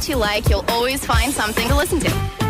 what you like, you'll always find something to listen to.